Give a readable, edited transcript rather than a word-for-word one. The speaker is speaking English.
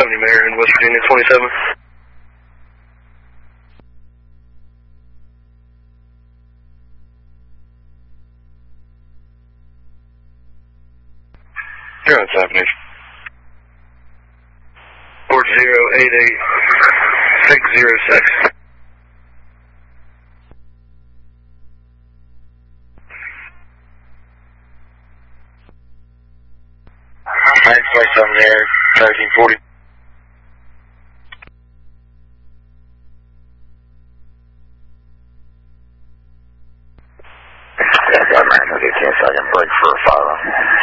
Tony Mayer in West Virginia, 27. Yeah, what's happening? 4088606. Nine point something there, 1340. Yeah, got man, okay, 10 second break for a 5.